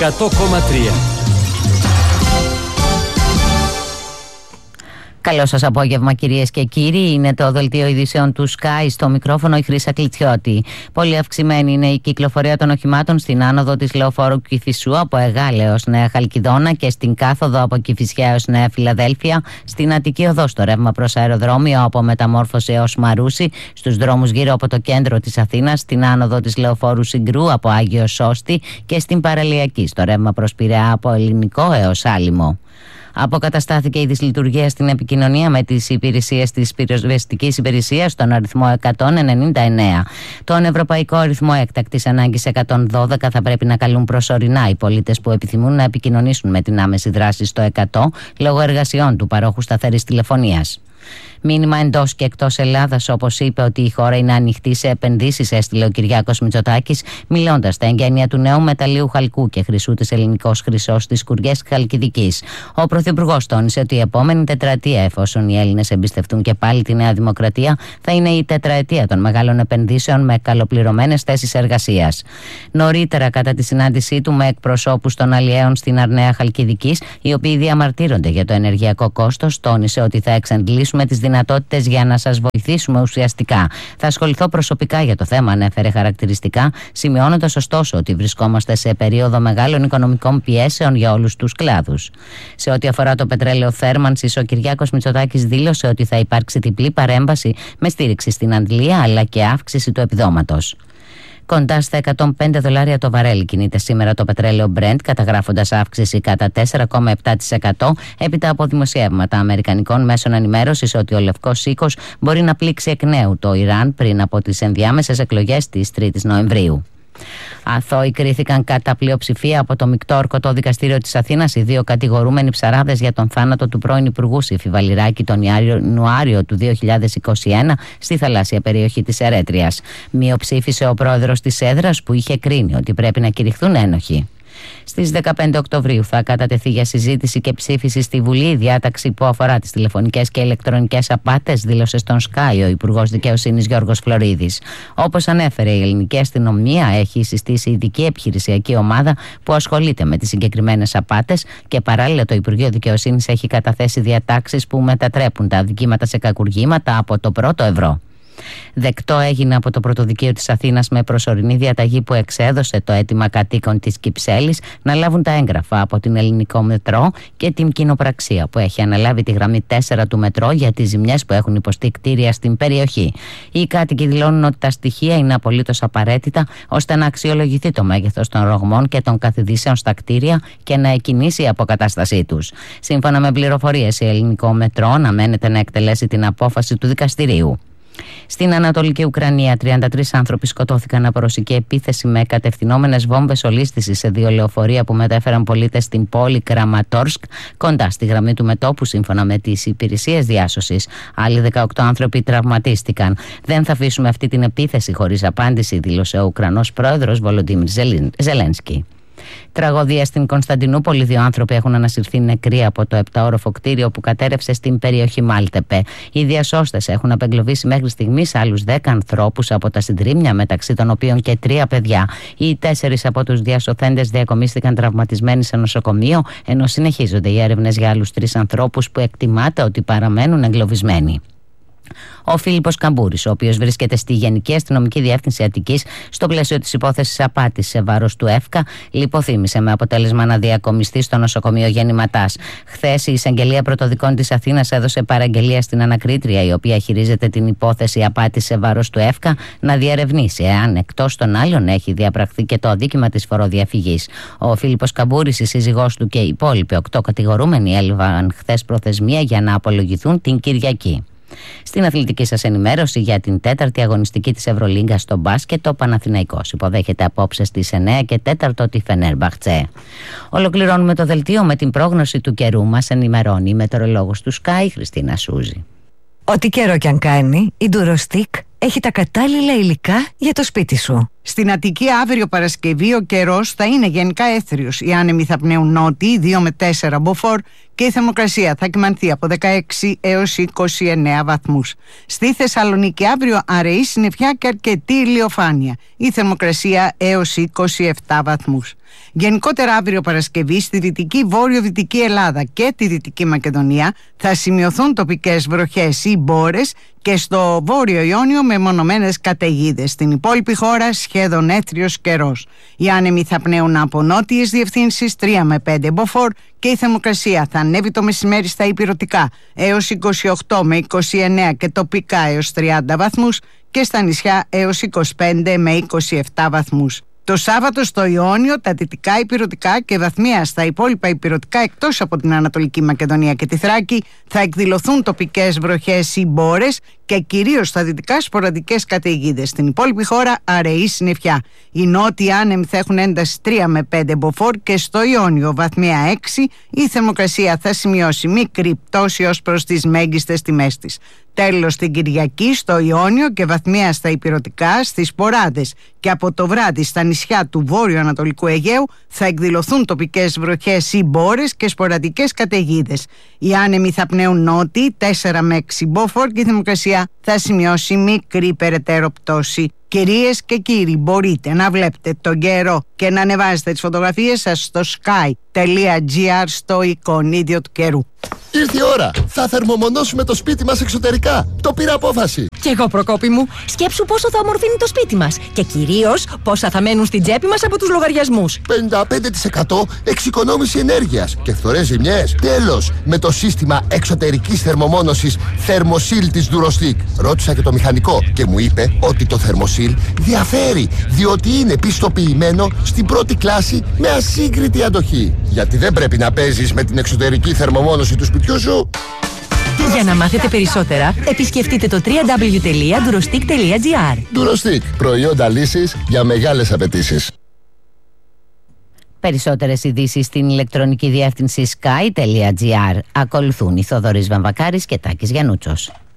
100,3. Καλό σας απόγευμα, κυρίες και κύριοι. Είναι το δελτίο ειδήσεων του Sky. Στο μικρόφωνο η Χρύσα Κλιτσιώτη. Πολύ αυξημένη είναι η κυκλοφορία των οχημάτων στην άνοδο της Λεωφόρου Κηφισού από Εγάλε έως Νέα Χαλκιδόνα και στην κάθοδο από Κηφισιά έως Νέα Φιλαδέλφια, στην Αττική Οδό στο ρεύμα προς αεροδρόμιο από Μεταμόρφωση έως Μαρούσι, στους δρόμους γύρω από το κέντρο της Αθήνας, στην άνοδο της Λεωφόρου Συγκρού από Άγιο Σώστη και στην Παραλιακή στο ρεύμα προς Πειραιά από Ελληνικό έως Άλυμο. Αποκαταστάθηκε η δυσλειτουργία στην επικοινωνία με τις υπηρεσίες της πυροσβεστικής υπηρεσίας στον αριθμό 199. Τον ευρωπαϊκό αριθμό έκτακτης ανάγκης 112 θα πρέπει να καλούν προσωρινά οι πολίτες που επιθυμούν να επικοινωνήσουν με την άμεση δράση στο 100 λόγω εργασιών του παρόχου σταθερής τηλεφωνίας. Μήνυμα εντός και εκτός Ελλάδας, όπως είπε ότι η χώρα είναι ανοιχτή σε επενδύσεις, έστειλε ο Κυριάκος Μητσοτάκης, μιλώντας στα εγγένεια του νέου μεταλλείου χαλκού και χρυσού της Ελληνικός Χρυσός στις Κουριές Χαλκιδικής. Ο Πρωθυπουργός τόνισε ότι η επόμενη τετραετία, εφόσον οι Έλληνες εμπιστευτούν και πάλι τη Νέα Δημοκρατία, θα είναι η τετραετία των μεγάλων επενδύσεων με καλοπληρωμένες θέσεις εργασίας. Νωρίτερα, κατά τη συνάντησή του με εκπροσώπους των αλλιέων στην Αρναία Χαλκιδικής, οι οποίοι διαμαρτύρονται για το ενεργειακό κόστος, τόνισε ότι θα εξαντλήσουμε τις δυνατότητες για να σας βοηθήσουμε ουσιαστικά. Θα ασχοληθώ προσωπικά για το θέμα, ανέφερε χαρακτηριστικά, σημειώνοντας ωστόσο ότι βρισκόμαστε σε περίοδο μεγάλων οικονομικών πιέσεων για όλους τους κλάδους. Σε ό,τι αφορά το πετρέλαιο θέρμανσης, ο Κυριάκος Μητσοτάκης δήλωσε ότι θα υπάρξει διπλή παρέμβαση με στήριξη στην αντλία αλλά και αύξηση του επιδόματος. Κοντά στα $105 το βαρέλι κινείται σήμερα το πετρέλαιο Brent, καταγράφοντας αύξηση κατά 4,7% έπειτα από δημοσιεύματα αμερικανικών μέσων ενημέρωσης ότι ο Λευκός Οίκος μπορεί να πλήξει εκ νέου το Ιράν πριν από τις ενδιάμεσες εκλογές της 3ης Νοεμβρίου. Αθώοι κρίθηκαν κατά πλειοψηφία από το Μεικτό Ορκωτό Δικαστήριο της Αθήνας οι δύο κατηγορούμενοι ψαράδες για τον θάνατο του πρώην Υπουργού Σύφη Βαλιράκη τον Ιανουάριο του 2021 στη θαλάσσια περιοχή της Ερέτριας. Μειοψήφισε ο πρόεδρος της έδρας που είχε κρίνει ότι πρέπει να κηρυχθούν ένοχοι. Στις 15 Οκτωβρίου θα κατατεθεί για συζήτηση και ψήφιση στη Βουλή η διάταξη που αφορά τις τηλεφωνικές και ηλεκτρονικές απάτες, δήλωσε στον Sky ο Υπουργός Δικαιοσύνης Γιώργος Φλωρίδης. Όπως ανέφερε, η ελληνική αστυνομία έχει συστήσει ειδική επιχειρησιακή ομάδα που ασχολείται με τις συγκεκριμένες απάτες και παράλληλα το Υπουργείο Δικαιοσύνης έχει καταθέσει διατάξεις που μετατρέπουν τα αδικήματα σε κακουργήματα από το πρώτο ευρώ. Δεκτό έγινε από το Πρωτοδικείο της Αθήνας με προσωρινή διαταγή που εξέδωσε το αίτημα κατοίκων της Κυψέλης να λάβουν τα έγγραφα από την Ελληνικό Μετρό και την κοινοπραξία που έχει αναλάβει τη γραμμή 4 του Μετρό για τις ζημιές που έχουν υποστεί κτίρια στην περιοχή. Οι κάτοικοι δηλώνουν ότι τα στοιχεία είναι απολύτως απαραίτητα ώστε να αξιολογηθεί το μέγεθος των ρογμών και των καθιδήσεων στα κτίρια και να εκκινήσει η αποκατάστασή τους. Σύμφωνα με πληροφορίες, η Ελληνικό Μετρό αναμένεται να εκτελέσει την απόφαση του δικαστηρίου. Στην Ανατολική Ουκρανία, 33 άνθρωποι σκοτώθηκαν από ρωσική επίθεση με κατευθυνόμενες βόμβες ολίσθησης σε δύο λεωφορεία που μετέφεραν πολίτες στην πόλη Κραματόρσκ, κοντά στη γραμμή του μετώπου, σύμφωνα με τις υπηρεσίες διάσωσης. Άλλοι 18 άνθρωποι τραυματίστηκαν. Δεν θα αφήσουμε αυτή την επίθεση χωρίς απάντηση, δήλωσε ο Ουκρανός πρόεδρος Βολοντίμιρ Ζελένσκι. Τραγωδία στην Κωνσταντινούπολη. Δύο άνθρωποι έχουν ανασυρθεί νεκροί από το 7όροφο κτίριο που κατέρευσε στην περιοχή Μάλτεπε. Οι διασώστες έχουν απεγκλωβίσει μέχρι στιγμής άλλους 10 ανθρώπους από τα συντρίμμια, μεταξύ των οποίων και 3 παιδιά. Οι 4 από τους διασωθέντες διακομίστηκαν τραυματισμένοι σε νοσοκομείο, ενώ συνεχίζονται οι έρευνες για άλλους 3 ανθρώπους που εκτιμάται ότι παραμένουν εγκλωβισμένοι. Ο Φίλιππος Καμπούρης, ο οποίος βρίσκεται στη Γενική Αστυνομική Διεύθυνση Αττικής στο πλαίσιο της υπόθεσης απάτης σε βάρος του ΕΦΚΑ, λιποθύμησε με αποτέλεσμα να διακομιστεί στο νοσοκομείο Γεννηματάς. Χθες η Εισαγγελία Πρωτοδικών της Αθήνας έδωσε παραγγελία στην ανακρίτρια, η οποία χειρίζεται την υπόθεση απάτης σε βάρος του ΕΦΚΑ, να διερευνήσει εάν εκτός των άλλων έχει διαπραχθεί και το αδίκημα της φοροδιαφυγής. Ο Φίλιππος Καμπούρης, η σύζυγός του και οι υπόλοιποι 8 κατηγορούμενοι έλαβαν χθες προθεσμία για να απολογηθούν την Κυριακή. Στην αθλητική σας ενημέρωση για την 4η αγωνιστική της Ευρωλίγκας στο μπάσκετ, ο Παναθηναϊκός υποδέχεται απόψε στις 9 και 4 τη Φενέρμπαχτσε. Ολοκληρώνουμε το δελτίο με την πρόγνωση του καιρού. Μας ενημερώνει η μετεωρολόγος του Sky, Χριστίνα Σούζη. Ό,τι καιρό κι αν κάνει, η Ντουροστικ έχει τα κατάλληλα υλικά για το σπίτι σου. Στην Αττική αύριο Παρασκευή ο καιρός θα είναι γενικά έθριος. Οι άνεμοι θα πνέουν νότιοι 2 με 4 μποφόρ και η θερμοκρασία θα κυμανθεί από 16 έως 29 βαθμούς. Στη Θεσσαλονίκη αύριο αραιή συννεφιά και αρκετή ηλιοφάνεια. Η θερμοκρασία έως 27 βαθμούς. Γενικότερα αύριο Παρασκευή στη δυτική βόρειο-δυτική Ελλάδα και τη Δυτική Μακεδονία θα σημειωθούν τοπικές βροχές ή μπόρες και στο Βόρειο Ιόνιο μεμονωμένες καταιγίδες. Στην υπόλοιπη χώρα σχεδόν έθριος καιρός. Οι άνεμοι θα πνέουν από νότιες διευθύνσεις 3 με 5 μποφόρ και η θερμοκρασία θα ανέβει το μεσημέρι στα ηπειρωτικά έως 28 με 29 και τοπικά έως 30 βαθμούς και στα νησιά έως 25 με 27 βαθμούς. Το Σάββατο στο Ιόνιο, τα δυτικά ηπειρωτικά και βαθμία στα υπόλοιπα ηπειρωτικά εκτός από την Ανατολική Μακεδονία και τη Θράκη θα εκδηλωθούν τοπικές βροχές ή μπόρες και κυρίως στα δυτικά σποραδικές καταιγίδες. Στην υπόλοιπη χώρα αραιή συννεφιά. Οι νότιοι άνεμοι θα έχουν ένταση 3 με 5 μποφόρ και στο Ιόνιο βαθμία 6 η θερμοκρασία θα σημειώσει μικρή πτώση ως προς τις μέγιστες τιμές της. Τέλος την Κυριακή στο Ιόνιο και βαθμία στα ηπειρωτικά, στις Ποράδες και από το βράδυ στα νησιά του βόρειο-ανατολικού Αιγαίου θα εκδηλωθούν τοπικές βροχές ή μπόρες και σποραδικές καταιγίδες. Οι άνεμοι θα πνέουν νότιοι 4 με 6 μποφόρ και η θερμοκρασία θα σημειώσει μικρή περαιτέρω πτώση. Κυρίες και κύριοι, μπορείτε να βλέπετε τον καιρό και να ανεβάζετε τις φωτογραφίες σας στο sky.gr στο εικονίδιο του καιρού. Ήρθε η ώρα! Θα θερμομονώσουμε το σπίτι μας εξωτερικά. Το πήρα απόφαση. Κι εγώ, Προκόπη μου. Σκέψου πόσο θα ομορφύνει το σπίτι μας. Και κυρίως πόσα θα μένουν στην τσέπη μας από τους λογαριασμούς. 55% εξοικονόμηση ενέργειας και φθορές ζημιές. Τέλος, με το σύστημα εξωτερικής θερμομόνωσης Thermosil της Durostic. Ρώτησα και το μηχανικό και μου είπε ότι το Thermosil διαφέρει, διότι είναι πιστοποιημένο στην πρώτη κλάση με ασύγκριτη αντοχή. Γιατί δεν πρέπει να παίζεις με την εξωτερική θερμομόνωση του σπιτιού σου. Για να μάθετε περισσότερα, επισκεφτείτε το www.durostic.gr. Durostic, προϊόντα λύσης για μεγάλες απαιτήσεις. Περισσότερες ειδήσεις στην ηλεκτρονική διεύθυνση sky.gr. Ακολουθούν οι Θοδωρής Βαμβακάρης και Τάκης Γιαννούτσος.